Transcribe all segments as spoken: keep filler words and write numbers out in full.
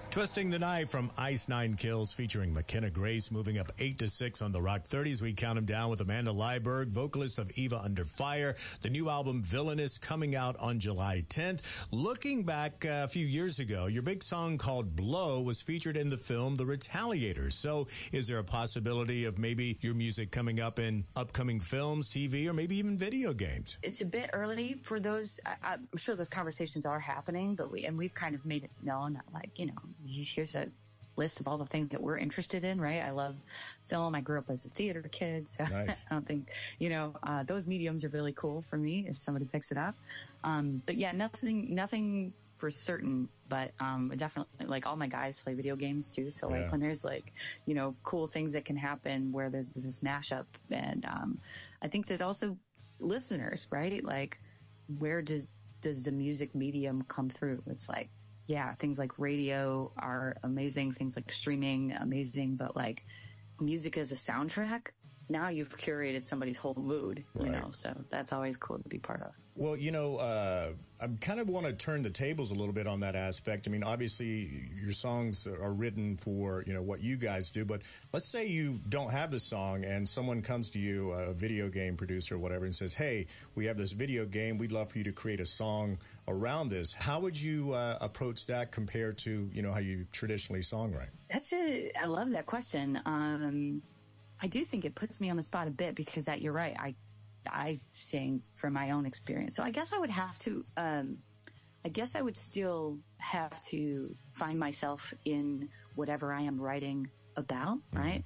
Twisting the Knife from Ice Nine Kills featuring McKenna Grace moving up eight to six on the Rock thirties. We count him down with Amanda Leiberg, vocalist of Eva Under Fire. The new album Villainous coming out on July tenth. Looking back uh, a few years ago, your big song called Blow was featured in the film The Retaliators. So is there a possibility of maybe your music coming up in upcoming films, T V, or maybe even video games? It's a bit early for those. I, I'm sure those conversations are happening, but we, and we've kind of made it known that, like, you know, here's a list of all the things that we're interested in, right? I love film. I grew up as a theater kid, so nice. I don't think, you know, uh, those mediums are really cool for me if somebody picks it up. Um, but yeah, nothing, nothing for certain, but, um, definitely, like, all my guys play video games too. So like yeah. when there's like, you know, cool things that can happen where there's this mashup, and, um, I think that also listeners, right? Like, where does, does the music medium come through? It's like, yeah, things like radio are amazing, things like streaming, amazing, but like music as a soundtrack, now you've curated somebody's whole mood, you right. know, so that's always cool to be part of. Well, you know, uh, I kind of want to turn the tables a little bit on that aspect. I mean, obviously your songs are written for, you know, what you guys do, but let's say you don't have the song and someone comes to you, a video game producer or whatever, and says, hey, we have this video game. We'd love for you to create a song around this. How would you uh, approach that compared to, you know, how you traditionally songwrite? That's it. I love that question. Um, I do think it puts me on the spot a bit because that you're right. I, I sing from my own experience. So I guess I would have to, um, I guess I would still have to find myself in whatever I am writing about, mm-hmm. right?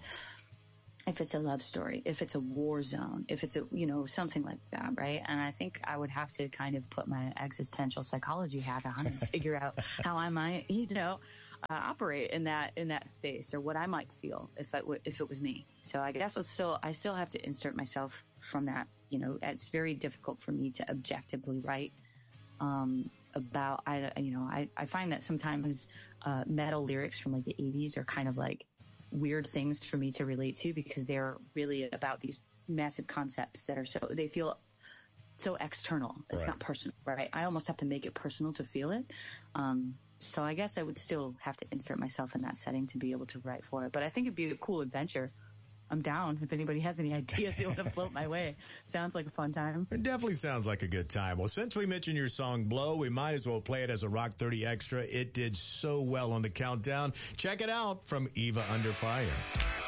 If it's a love story, if it's a war zone, if it's a, you know, something like that, right? And I think I would have to kind of put my existential psychology hat on and figure out how I might, you know, uh, operate in that, in that space, or what I might feel if that w- if it was me. So I guess it's still, I still have to insert myself from that, you know. It's very difficult for me to objectively write, um, about, I, you know, I, I find that sometimes, uh, metal lyrics from like the eighties are kind of like weird things for me to relate to because they're really about these massive concepts that are so, they feel so external. It's right. not personal, right? I almost have to make it personal to feel it. Um, so I guess I would still have to insert myself in that setting to be able to write for it. But I think it'd be a cool adventure. I'm down if anybody has any ideas they want to float my way. Sounds like a fun time. It definitely sounds like a good time. Well, since we mentioned your song Blow, we might as well play it as a Rock thirty Extra. It did so well on the countdown. Check it out from Eva Under Fire.